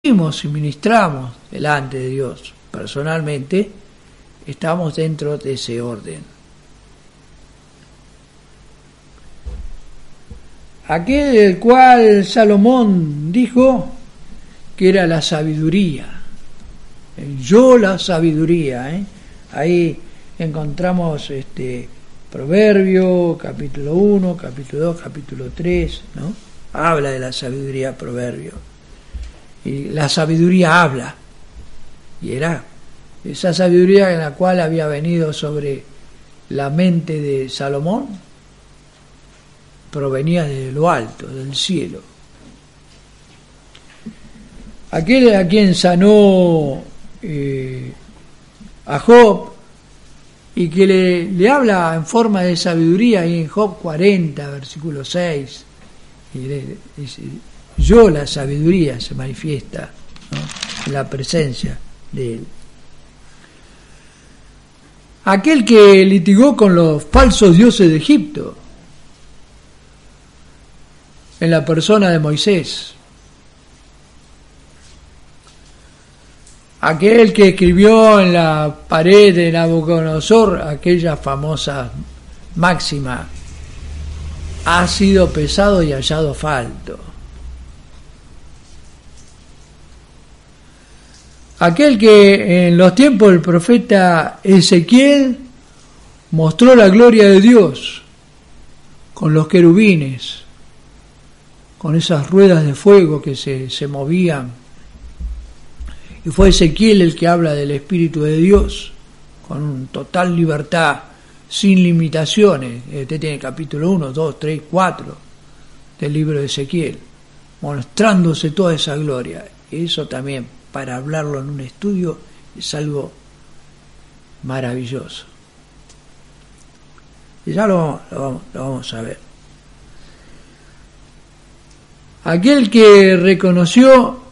y ministramos delante de Dios personalmente, estamos dentro de ese orden. Aquel del cual Salomón dijo que era la sabiduría. Yo la sabiduría, Ahí encontramos Proverbio, capítulo 1, capítulo 2, capítulo 3, ¿no? Habla de la sabiduría, Proverbio. Y la sabiduría habla. Y era esa sabiduría en la cual había venido sobre la mente de Salomón, provenía de lo alto, del cielo. Aquel a quien sanó a Job y que le habla en forma de sabiduría, ahí en Job 40, versículo 6, y le dice: yo la sabiduría se manifiesta, ¿no?, en la presencia de él. Aquel que litigó con los falsos dioses de Egipto, en la persona de Moisés. Aquel que escribió en la pared de Nabucodonosor aquella famosa máxima: ha sido pesado y hallado falto. Aquel que en los tiempos del profeta Ezequiel mostró la gloria de Dios con los querubines, con esas ruedas de fuego que se movían. Y fue Ezequiel el que habla del Espíritu de Dios con total libertad, sin limitaciones. Usted tiene capítulo 1, 2, 3, 4 del libro de Ezequiel, mostrándose toda esa gloria. Y eso también, para hablarlo en un estudio, es algo maravilloso. Y ya lo vamos a ver. Aquel que reconoció,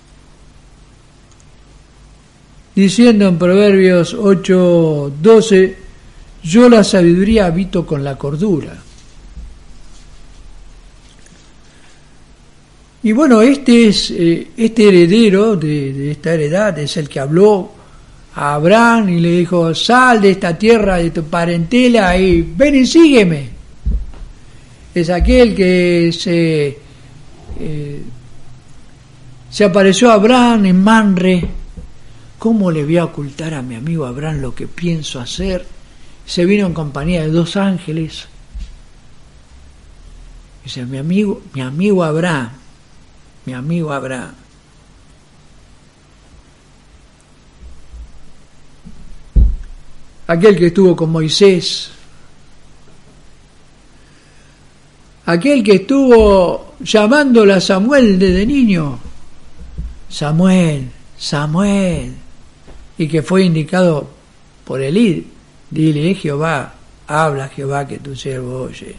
diciendo en Proverbios 8:12, yo la sabiduría habito con la cordura. Y bueno, este heredero de esta heredad es el que habló a Abraham y le dijo: sal de esta tierra de tu parentela y ven y sígueme. Es aquel que se apareció a Abraham en Manre. ¿Cómo le voy a ocultar a mi amigo Abraham lo que pienso hacer? Se vino en compañía de 2 ángeles. Dice: mi amigo Abraham. Aquel que estuvo con Moisés. Aquel que estuvo llamándole a Samuel desde niño: Samuel, Samuel. Y que fue indicado por Elí: dile, Jehová, habla Jehová, que tu siervo oye.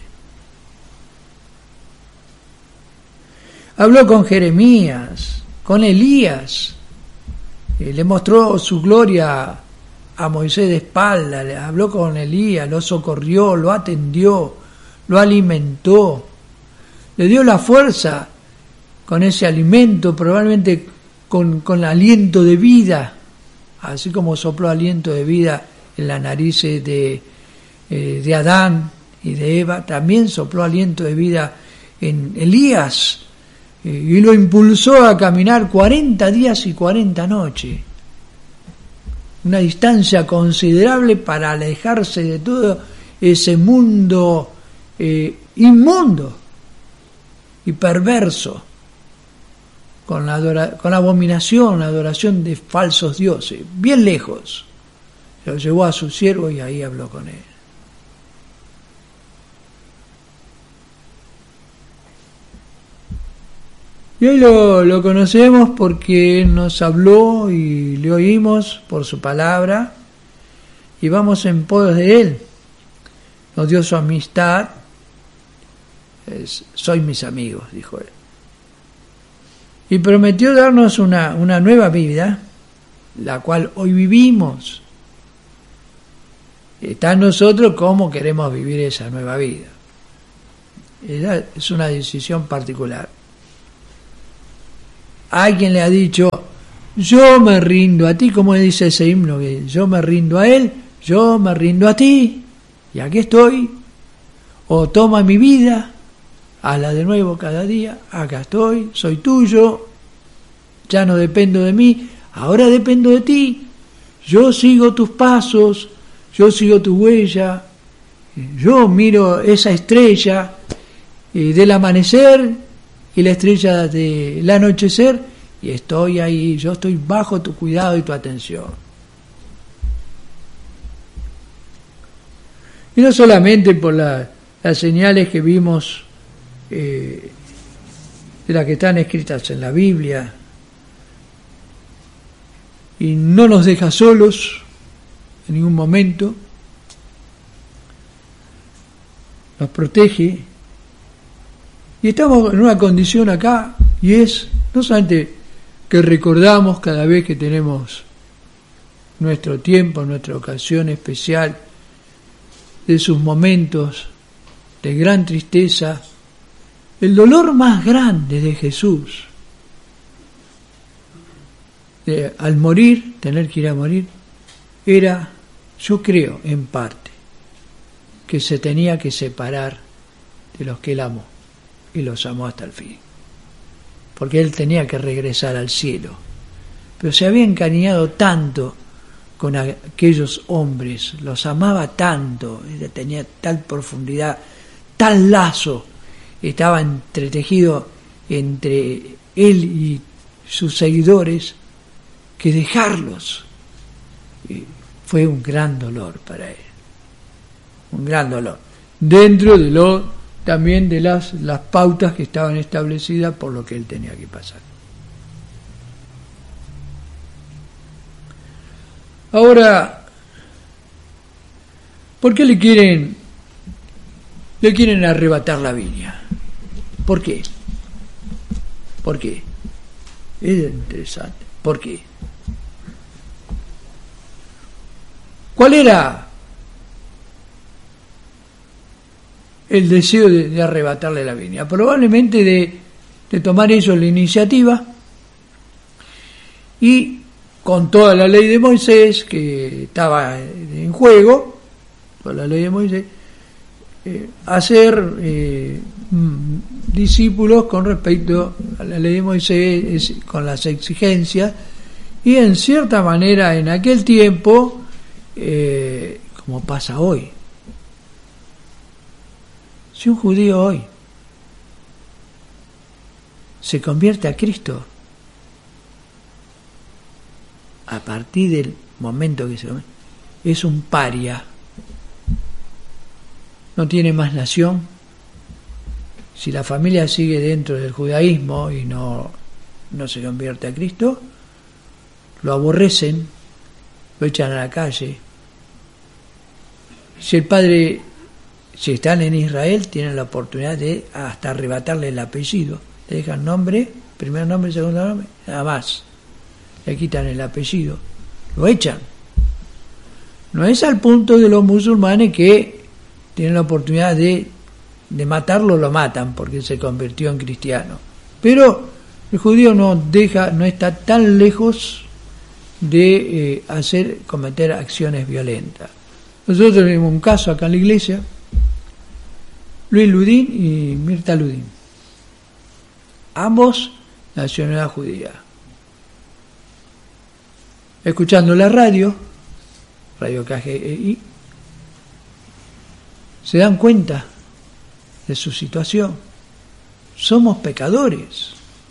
Habló con Jeremías, con Elías, le mostró su gloria a Moisés de espalda, le habló con Elías, lo socorrió, lo atendió, lo alimentó, le dio la fuerza con ese alimento, probablemente con aliento de vida, así como sopló aliento de vida en las narices de Adán y de Eva, también sopló aliento de vida en Elías, y lo impulsó a caminar 40 días y 40 noches, una distancia considerable para alejarse de todo ese mundo inmundo y perverso, con la abominación, la adoración de falsos dioses, bien lejos. Lo llevó a su siervo y ahí habló con él. Y hoy lo conocemos porque nos habló y le oímos por su palabra y vamos en pos de él. Nos dio su amistad. Soy mis amigos, dijo él. Y prometió darnos una nueva vida, la cual hoy vivimos. Está en nosotros cómo queremos vivir esa nueva vida. Es una decisión particular. alguien le ha dicho, yo me rindo a ti, como dice ese himno, que yo me rindo a él, yo me rindo a ti, y aquí estoy, o toma mi vida, hazla de nuevo cada día, acá estoy, soy tuyo, ya no dependo de mí, ahora dependo de ti, yo sigo tus pasos, yo sigo tu huella, yo miro esa estrella del amanecer y la estrella del anochecer y estoy ahí, yo estoy bajo tu cuidado y tu atención. Y no solamente por las señales que vimos de las que están escritas en la Biblia, y no nos deja solos en ningún momento, nos protege, y estamos en una condición acá, y es no solamente que recordamos cada vez que tenemos nuestro tiempo, nuestra ocasión especial, de sus momentos de gran tristeza, el dolor más grande de Jesús, al morir, tener que ir a morir, era, yo creo, en parte, que se tenía que separar de los que él amó, y los amó hasta el fin, porque él tenía que regresar al cielo, pero se había encariñado tanto con aquellos hombres, los amaba tanto, tenía tal profundidad, tal lazo, estaba entretejido entre él y sus seguidores, que dejarlos fue un gran dolor para él, un gran dolor, dentro de también de las pautas que estaban establecidas por lo que él tenía que pasar. Ahora, ¿por qué le quieren arrebatar la viña? ¿Por qué? ¿Por qué? Es interesante. ¿Por qué? ¿Cuál era el deseo de arrebatarle la viña? Probablemente de tomar ellos la iniciativa y con toda la ley de Moisés que estaba en juego, toda la ley de Moisés, hacer discípulos con respecto a la ley de Moisés, con las exigencias, y en cierta manera en aquel tiempo, como pasa hoy, si un judío hoy se convierte a Cristo, a partir del momento que se convierte, es un paria, no tiene más nación. Si la familia sigue dentro del judaísmo y no se convierte a Cristo, lo aborrecen, lo echan a la calle. Si el padre, si están en Israel, tienen la oportunidad de hasta arrebatarle el apellido, le dejan nombre, primer nombre, segundo nombre, nada más, le quitan el apellido, lo echan. No es al punto de los musulmanes que tienen la oportunidad de matarlo, lo matan porque se convirtió en cristiano, pero el judío no está tan lejos de cometer acciones violentas. Nosotros tenemos un caso acá en la iglesia, Luis Ludín y Mirta Ludín, ambos nacionalidad judía, escuchando la radio KGI, se dan cuenta de su situación. Somos pecadores.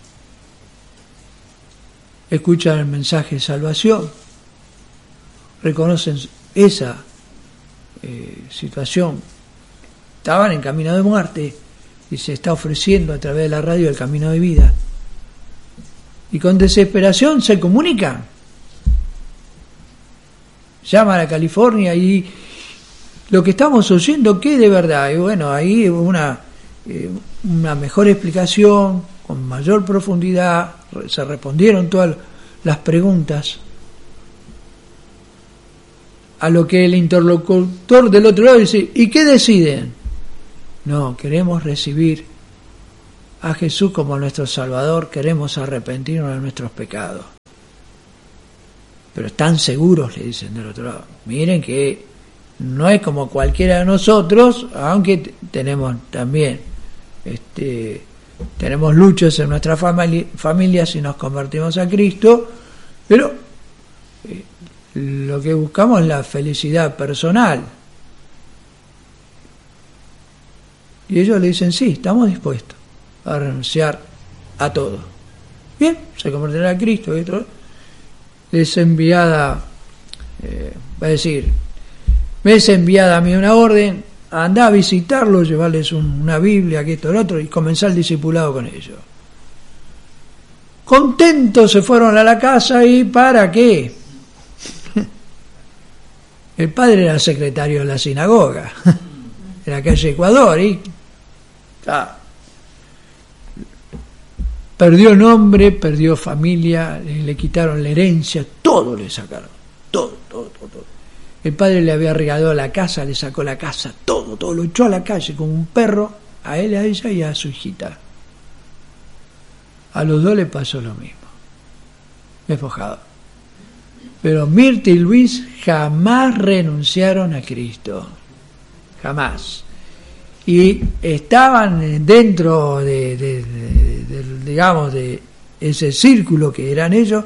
Escuchan el mensaje de salvación, reconocen esa situación. Estaban en camino de muerte y se está ofreciendo a través de la radio el camino de vida. Y con desesperación se comunican. Llaman a California y lo que estamos oyendo, ¿qué de verdad? Y bueno, ahí una mejor explicación, con mayor profundidad, se respondieron todas las preguntas, a lo que el interlocutor del otro lado dice, ¿y qué deciden? No, queremos recibir a Jesús como nuestro Salvador, queremos arrepentirnos de nuestros pecados. Pero están seguros, le dicen del otro lado. Miren que no es como cualquiera de nosotros, aunque tenemos también tenemos luchas en nuestra familia si nos convertimos a Cristo, pero lo que buscamos es la felicidad personal. Y ellos le dicen, sí, estamos dispuestos a renunciar a todo. Bien, se convertirá a Cristo. Les enviada, va a decir, me es enviada a mí una orden, andá a visitarlos, llevarles una Biblia, que esto, lo otro, y comenzar el discipulado con ellos. Contentos se fueron a la casa, ¿y para qué? El padre era secretario de la sinagoga, en la calle Ecuador, y perdió nombre, perdió familia, le quitaron la herencia, todo le sacaron, todo. El padre le había regalado la casa, le sacó la casa, todo, lo echó a la calle como un perro, a él, a ella y a su hijita. A los dos le pasó lo mismo, despojados. Pero Mirta y Luis jamás renunciaron a Cristo, jamás. Y estaban dentro digamos, de ese círculo que eran ellos.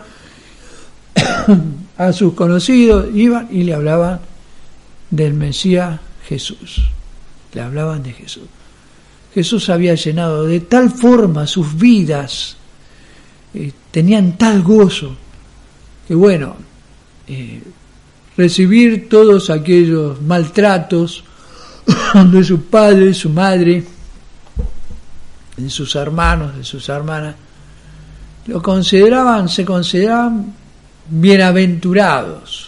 A sus conocidos iban y le hablaban del Mesías Jesús. Le hablaban de Jesús. Jesús había llenado de tal forma sus vidas, tenían tal gozo, que bueno, recibir todos aquellos maltratos de su padre, de su madre, de sus hermanos, de sus hermanas, se consideraban bienaventurados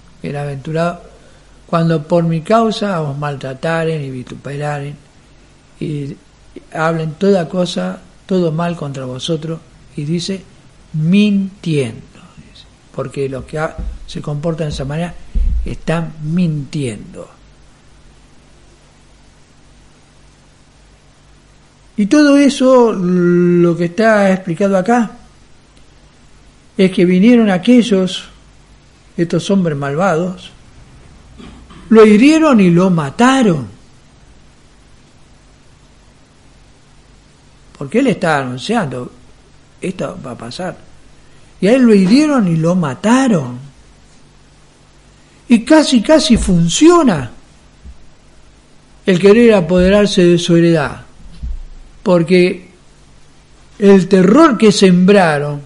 cuando por mi causa os maltrataren y vituperaren y hablen toda cosa, todo mal contra vosotros, y dice mintiendo, porque los que se comportan de esa manera están mintiendo. Y todo eso, lo que está explicado acá, es que vinieron estos hombres malvados, lo hirieron y lo mataron. Porque él estaba anunciando, esto va a pasar. Y a él lo hirieron y lo mataron. Y casi funciona el querer apoderarse de su heredad. Porque el terror que sembraron,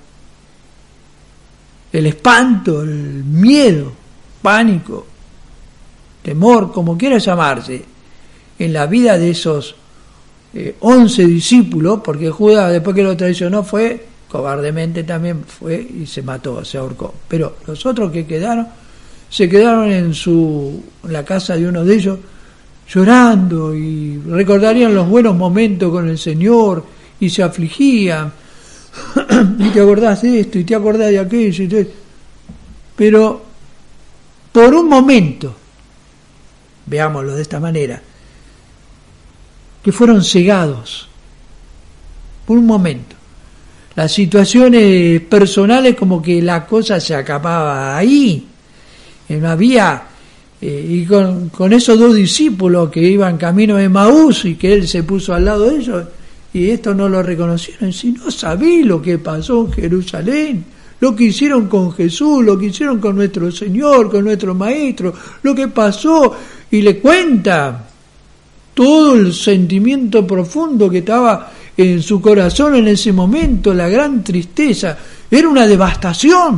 el espanto, el miedo, pánico, temor, como quiera llamarse, en la vida de esos 11 discípulos, porque Judas, después que lo traicionó, fue cobardemente también, fue y se mató, se ahorcó. Pero los otros que se quedaron en la casa de uno de ellos, llorando, y recordarían los buenos momentos con el Señor, y se afligían, y te acordás de esto, y te acordás de aquello, pero por un momento, veámoslo de esta manera, que fueron cegados, por un momento. Las situaciones personales, como que la cosa se acababa ahí, no había, y con esos dos discípulos que iban camino de Emaús, y que él se puso al lado de ellos, y estos no lo reconocieron. Si no sabí lo que pasó en Jerusalén, lo que hicieron con Jesús, lo que hicieron con nuestro Señor, con nuestro Maestro, lo que pasó, y le cuenta todo el sentimiento profundo que estaba en su corazón en ese momento, la gran tristeza, era una devastación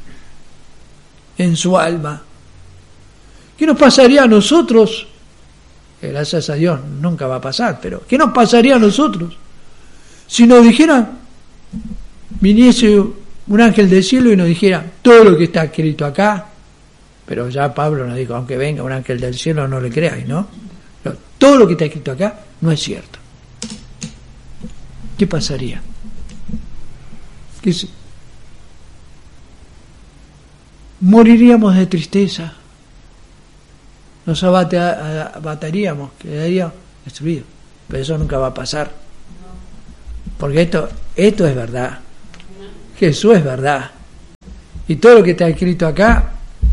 en su alma. ¿Qué nos pasaría a nosotros? Gracias a Dios nunca va a pasar, pero ¿qué nos pasaría a nosotros si nos dijeran, viniese un ángel del cielo y nos dijera todo lo que está escrito acá? Pero ya Pablo nos dijo, aunque venga un ángel del cielo, no le creáis, ¿no? Pero todo lo que está escrito acá no es cierto. ¿Qué pasaría? Moriríamos de tristeza, nos abataríamos, quedaríamos destruidos. Pero eso nunca va a pasar. Porque esto es verdad. Jesús es verdad. Y todo lo que está escrito acá,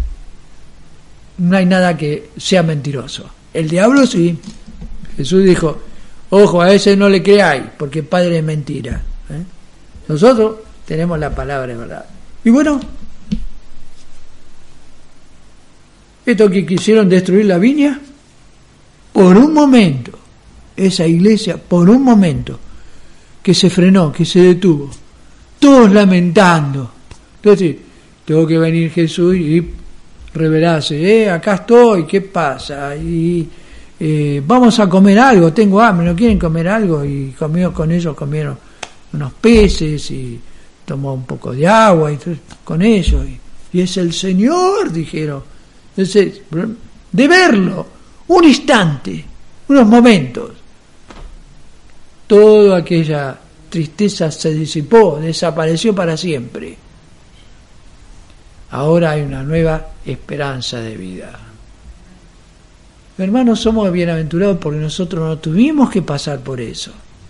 no hay nada que sea mentiroso. El diablo sí. Jesús dijo, ojo, a ese no le creáis, porque padre es mentira. Nosotros tenemos la palabra de verdad. Y bueno, esto que quisieron destruir la viña, por un momento, esa iglesia, por un momento, que se frenó, que se detuvo, todos lamentando. Entonces, tuvo que venir Jesús y revelarse, acá estoy, ¿qué pasa? Y vamos a comer algo, tengo hambre, ¿no quieren comer algo? Y con ellos comieron unos peces y tomó un poco de agua y con ellos. Y es el Señor, dijeron. Entonces, de verlo, un instante, unos momentos, toda aquella tristeza se disipó, desapareció para siempre. Ahora hay una nueva esperanza de vida. Hermanos, somos bienaventurados porque nosotros no tuvimos que pasar por eso.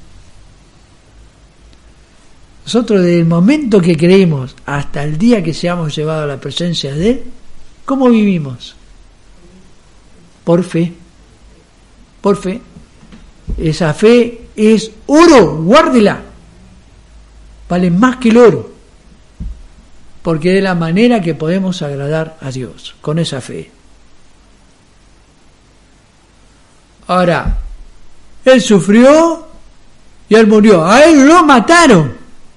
Nosotros desde el momento que creemos hasta el día que seamos llevados a la presencia de Él, ¿cómo vivimos? Por fe. Por fe. Esa fe es oro, guárdela. Vale más que el oro. Porque es la manera que podemos agradar a Dios, con esa fe. Ahora, Él sufrió y Él murió. A Él lo mataron.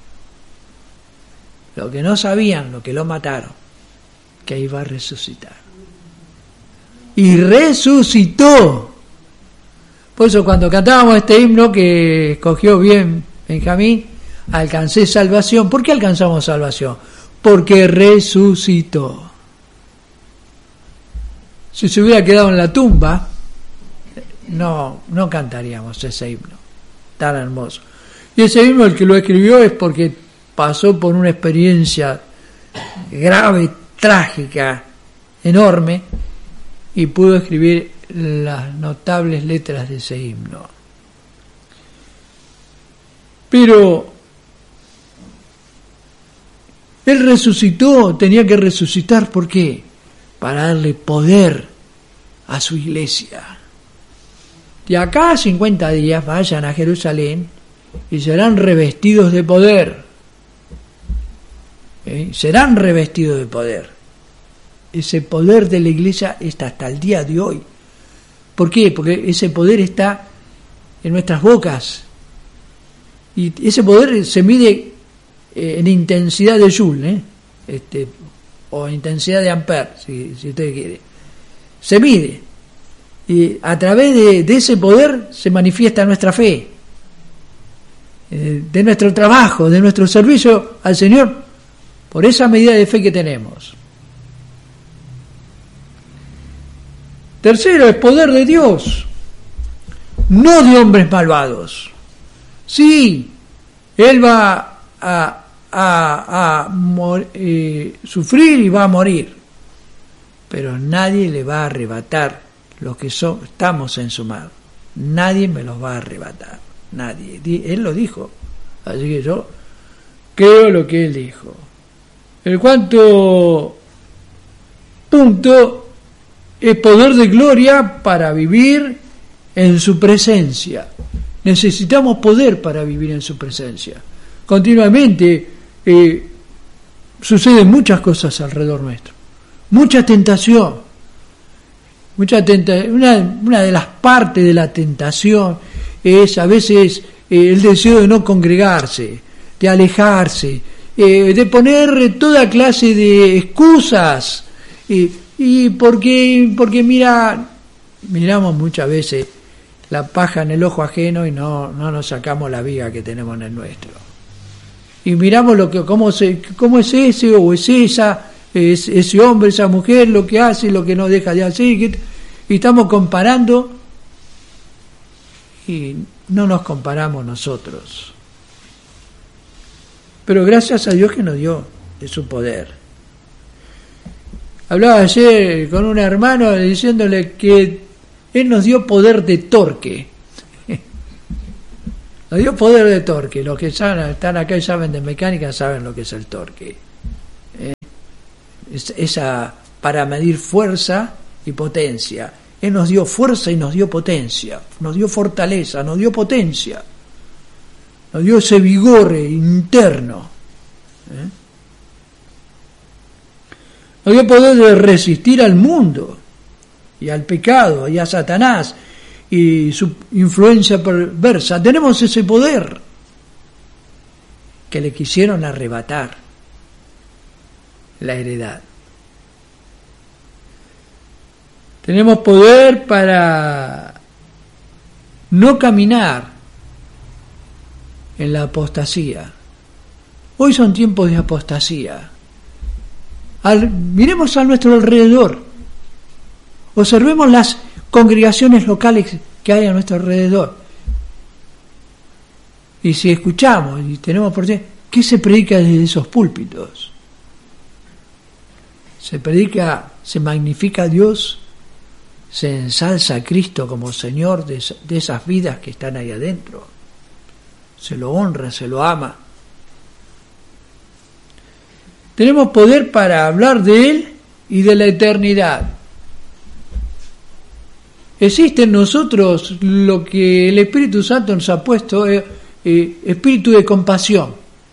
Lo que no sabían, lo que lo mataron, que iba a resucitar. Y resucitó. Por eso cuando cantábamos este himno que escogió bien Benjamín, alcancé salvación. ¿Por qué alcanzamos salvación? Porque resucitó. Si se hubiera quedado en la tumba, no cantaríamos ese himno tan hermoso. Y ese himno el que lo escribió es porque pasó por una experiencia grave, trágica, enorme, y pudo escribir las notables letras de ese himno. Pero Él resucitó, tenía que resucitar, ¿por qué? Para darle poder a su iglesia. De acá a 50 días vayan a Jerusalén y serán revestidos de poder. Serán revestidos de poder. Ese poder de la iglesia está hasta el día de hoy. ¿Por qué? Porque ese poder está en nuestras bocas. Y ese poder se mide en intensidad de joule, o intensidad de ampere, si usted quiere. Se mide. Y a través de ese poder se manifiesta nuestra fe, de nuestro trabajo, de nuestro servicio al Señor, por esa medida de fe que tenemos. Tercero, es poder de Dios, no de hombres malvados. Sí, Él va a sufrir y va a morir, pero nadie le va a arrebatar los que estamos en su mano. Nadie me los va a arrebatar, nadie. Él lo dijo, así que yo creo lo que Él dijo. El cuarto punto es poder de gloria para vivir en su presencia. Necesitamos poder para vivir en su presencia. Continuamente suceden muchas cosas alrededor nuestro, mucha tentación. Una de las partes de la tentación es a veces el deseo de no congregarse, de alejarse, de poner toda clase de excusas, y porque miramos muchas veces la paja en el ojo ajeno y no nos sacamos la viga que tenemos en el nuestro. Y miramos cómo es ese o es esa, ese hombre, esa mujer, lo que hace, lo que no deja de hacer, y estamos comparando y no nos comparamos nosotros. Pero gracias a Dios que nos dio de su poder. Hablaba ayer con un hermano diciéndole que Él nos dio poder de torque. Nos dio poder de torque. Los que están acá y saben de mecánica saben lo que es el torque. Esa para medir fuerza y potencia. Él nos dio fuerza y nos dio potencia. Nos dio fortaleza, nos dio potencia. Nos dio ese vigor interno. Nos dio poder de resistir al mundo y al pecado y a Satanás y su influencia perversa. Tenemos ese poder que le quisieron arrebatar, la heredad. Tenemos poder para no caminar en la apostasía. Hoy son tiempos de apostasía. Miremos a nuestro alrededor. Observemos las congregaciones locales que hay a nuestro alrededor. Y si escuchamos y tenemos oportunidad, ¿qué se predica desde esos púlpitos? Se predica, se magnifica a Dios, se ensalza a Cristo como Señor de esas vidas que están ahí adentro. Se lo honra, se lo ama. Tenemos poder para hablar de Él y de la eternidad. Existe en nosotros lo que el Espíritu Santo nos ha puesto, espíritu de compasión.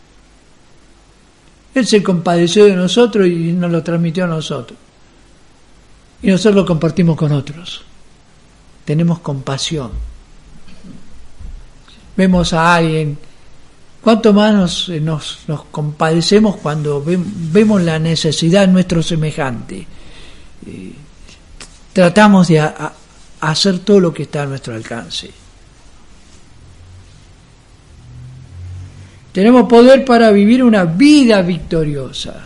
Él se compadeció de nosotros y nos lo transmitió a nosotros. Y nosotros lo compartimos con otros. Tenemos compasión. Vemos a alguien, cuánto más nos compadecemos cuando vemos la necesidad en nuestro semejante. Tratamos de hacer todo lo que está a nuestro alcance. Tenemos poder para vivir una vida victoriosa.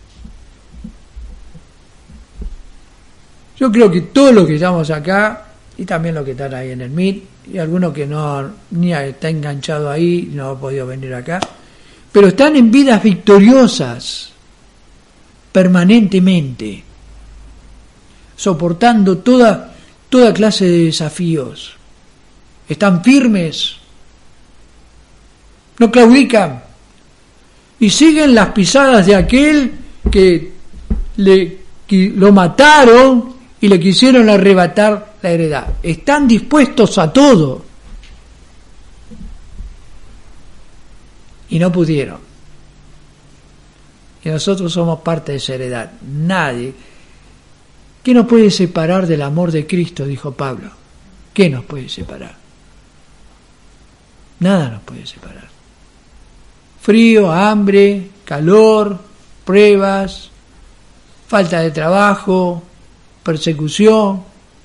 Yo creo que todos los que estamos acá, y también los que están ahí en el MIT, y algunos que no ni está enganchado ahí, no ha podido venir acá, pero están en vidas victoriosas permanentemente, soportando toda clase de desafíos. Están firmes, no claudican y siguen las pisadas de aquel que lo mataron y le quisieron arrebatar la heredad. Están dispuestos a todo y no pudieron. Y nosotros somos parte de esa heredad. Nadie. ¿Qué nos puede separar del amor de Cristo?, dijo Pablo. ¿Qué nos puede separar? Nada nos puede separar. Frío, hambre, calor, pruebas, falta de trabajo, persecución.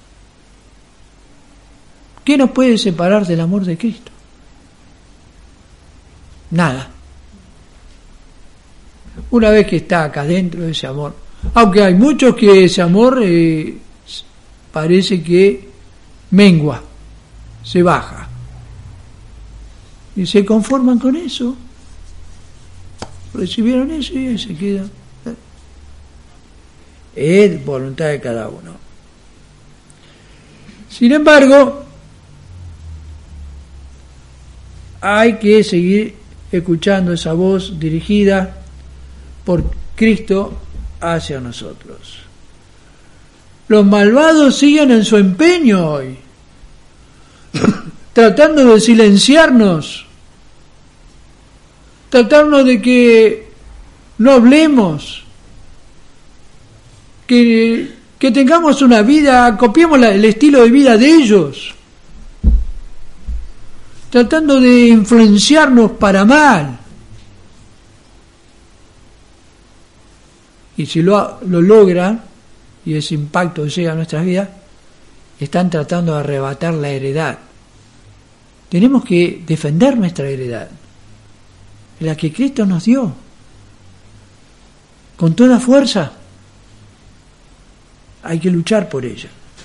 ¿Qué nos puede separar del amor de Cristo? Nada. Una vez que está acá dentro de ese amor, aunque hay muchos que ese amor parece que mengua, se baja, y se conforman con eso, recibieron eso y se quedan. Es voluntad de cada uno. Sin embargo, hay que seguir escuchando esa voz dirigida por Cristo hacia nosotros. Los malvados siguen en su empeño hoy, tratando de silenciarnos, tratando de que no hablemos, que tengamos una vida, copiemos el estilo de vida de ellos, tratando de influenciarnos para mal. Y si lo logran, y ese impacto llega a nuestras vidas, están tratando de arrebatar la heredad. Tenemos que defender nuestra heredad, la que Cristo nos dio, con toda fuerza. Hay que luchar por ella.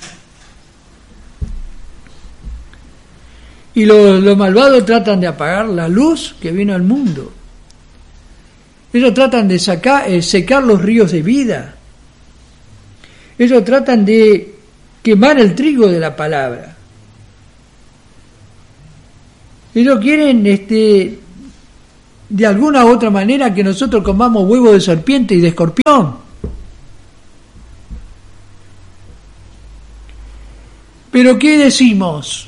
Y los malvados tratan de apagar la luz que vino al mundo. Ellos tratan de secar los ríos de vida. Ellos tratan de quemar el trigo de la palabra. Ellos quieren, de alguna u otra manera, que nosotros comamos huevo de serpiente y de escorpión. Pero ¿qué decimos?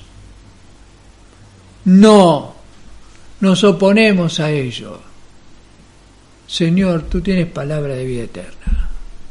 No, nos oponemos a ello. Señor, tú tienes palabra de vida eterna.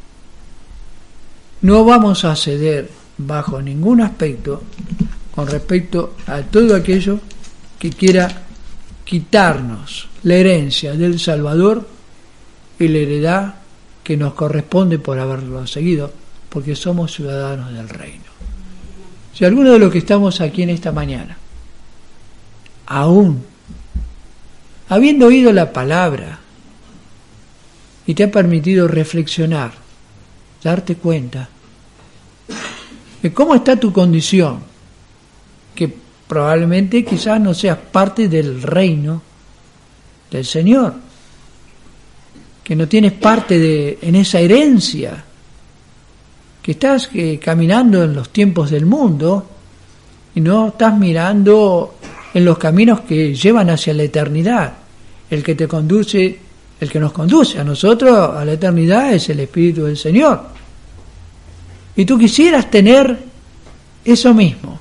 No vamos a ceder bajo ningún aspecto con respecto a todo aquello que quiera quitarnos la herencia del Salvador y la heredad que nos corresponde por haberlo seguido, porque somos ciudadanos del reino. Si alguno de los que estamos aquí en esta mañana, aún habiendo oído la palabra y te ha permitido reflexionar, darte cuenta de cómo está tu condición, que probablemente quizás no seas parte del reino del Señor, que no tienes parte en esa herencia, que estás caminando en los tiempos del mundo y no estás mirando en los caminos que llevan hacia la eternidad. El que nos conduce a nosotros a la eternidad es el Espíritu del Señor. Y tú quisieras tener eso mismo,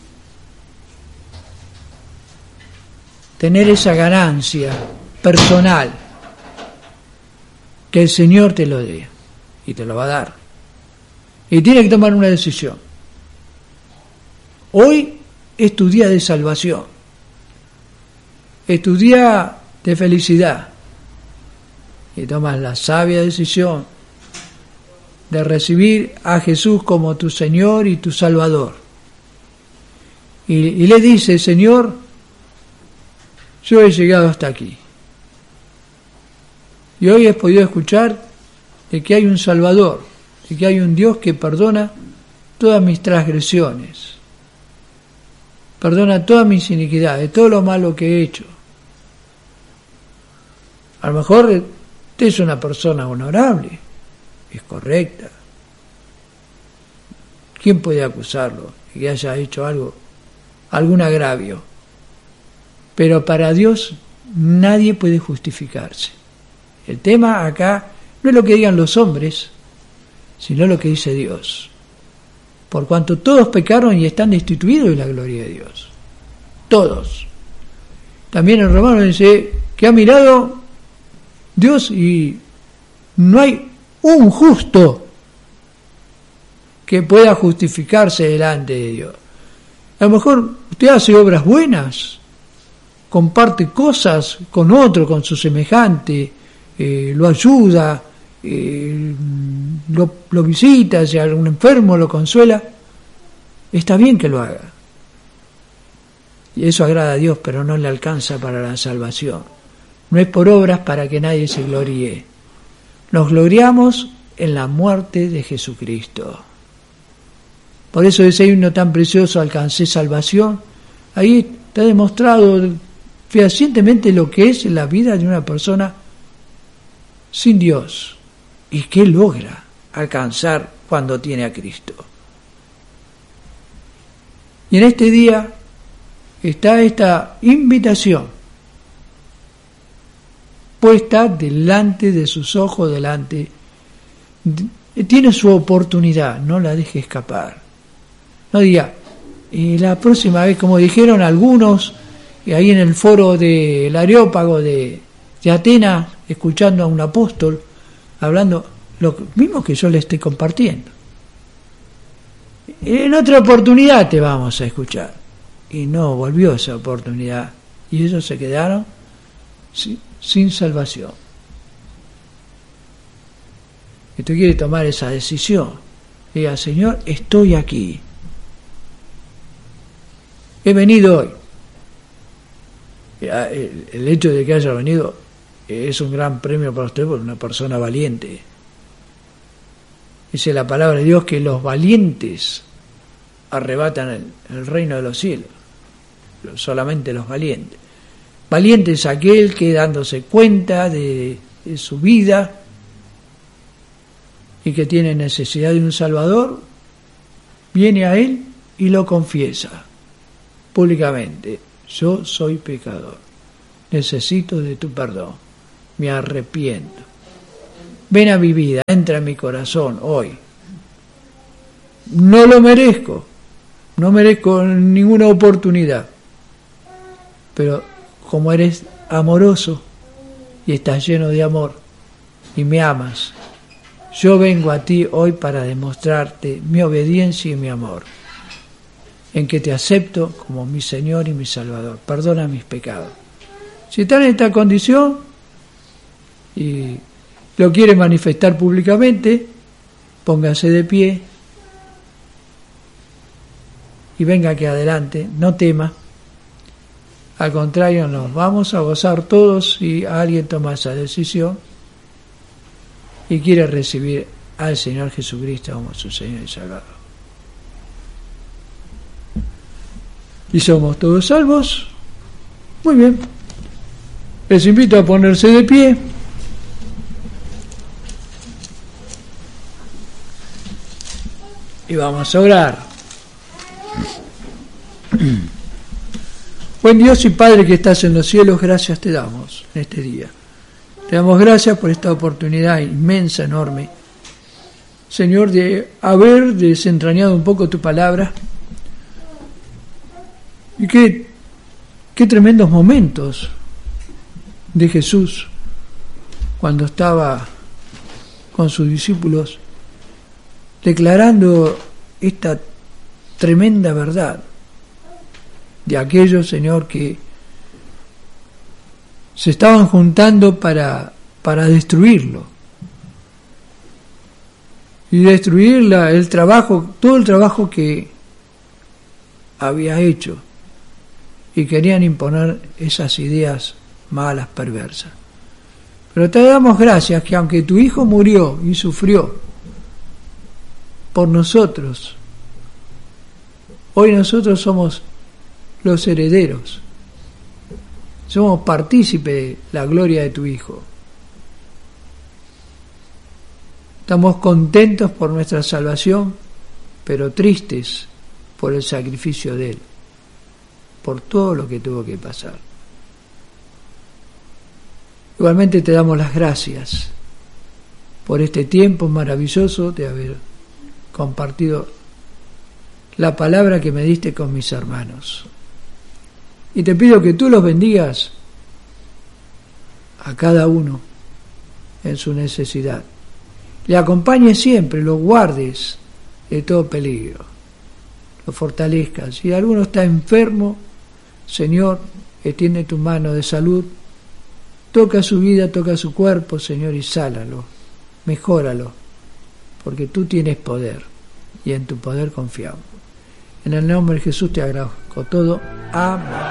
tener esa ganancia personal, que el Señor te lo dé, y te lo va a dar. Y tienes que tomar una decisión. Hoy es tu día de salvación, es tu día de felicidad, y tomas la sabia decisión de recibir a Jesús como tu Señor y tu Salvador. Y le dice: Señor, yo he llegado hasta aquí. Y hoy he podido escuchar de que hay un Salvador, de que hay un Dios que perdona todas mis transgresiones, perdona todas mis iniquidades, todo lo malo que he hecho. A lo mejor usted es una persona honorable, es correcta. ¿Quién puede acusarlo de que haya hecho algún agravio? Pero para Dios nadie puede justificarse. El tema acá no es lo que digan los hombres, sino lo que dice Dios. Por cuanto todos pecaron y están destituidos de la gloria de Dios. Todos. También en Romanos dice que ha mirado Dios y no hay un justo que pueda justificarse delante de Dios. A lo mejor usted hace obras buenas, comparte cosas con otro, con su semejante, lo ayuda, lo visita, si algún enfermo lo consuela, está bien que lo haga. Y eso agrada a Dios, pero no le alcanza para la salvación. No es por obras para que nadie se gloríe. Nos gloriamos en la muerte de Jesucristo. Por eso ese himno tan precioso, alcancé salvación, ahí está demostrado fehacientemente lo que es la vida de una persona sin Dios y qué logra alcanzar cuando tiene a Cristo. Y en este día está esta invitación puesta delante de sus ojos, tiene su oportunidad, no la deje escapar. No diga, la próxima vez, como dijeron algunos, ahí en el foro del Areópago de Atenas, escuchando a un apóstol, hablando lo mismo que yo le estoy compartiendo. En otra oportunidad te vamos a escuchar. Y no volvió esa oportunidad. Y ellos se quedaron sin salvación. Y tú quieres tomar esa decisión. Diga, Señor, estoy aquí. He venido hoy. El hecho de que haya venido es un gran premio para usted, porque una persona valiente. Dice la palabra de Dios que los valientes arrebatan el reino de los cielos. Solamente los valientes. Valiente es aquel que, dándose cuenta de su vida y que tiene necesidad de un Salvador, viene a Él y lo confiesa públicamente. yo soy pecador, necesito de tu perdón, me arrepiento. Ven a mi vida, entra en mi corazón hoy. No lo merezco, no merezco ninguna oportunidad, pero como eres amoroso y estás lleno de amor y me amas, yo vengo a ti hoy para demostrarte mi obediencia y mi amor, en que te acepto como mi Señor y mi Salvador. Perdona mis pecados. Si está en esta condición y lo quiere manifestar públicamente, póngase de pie y venga aquí adelante, no tema. Al contrario, nos vamos a gozar todos si alguien toma esa decisión y quiere recibir al Señor Jesucristo como su Señor y Salvador. ¿Y somos todos salvos? Muy bien. Les invito a ponerse de pie. Y vamos a orar. Buen Dios y Padre que estás en los cielos, gracias te damos en este día. Te damos gracias por esta oportunidad inmensa, enorme, Señor, de haber desentrañado un poco tu palabra. Y qué tremendos momentos de Jesús cuando estaba con sus discípulos declarando esta tremenda verdad de aquellos, Señor, que se estaban juntando para destruirlo y destruir el trabajo, todo el trabajo que había hecho, y querían imponer esas ideas malas, perversas. Pero te damos gracias que aunque tu Hijo murió y sufrió por nosotros, hoy nosotros somos los herederos, somos partícipes de la gloria de tu Hijo. Estamos contentos por nuestra salvación, pero tristes por el sacrificio de Él, por todo lo que tuvo que pasar. Igualmente te damos las gracias por este tiempo maravilloso de haber compartido la palabra que me diste con mis hermanos. Y te pido que tú los bendigas a cada uno en su necesidad. Le acompañes siempre, lo guardes de todo peligro, lo fortalezcas. Si alguno está enfermo, Señor, extiende tu mano de salud, toca su vida, toca su cuerpo, Señor, y sánalo, mejóralo, porque tú tienes poder y en tu poder confiamos. En el nombre de Jesús te agradezco todo. Amén.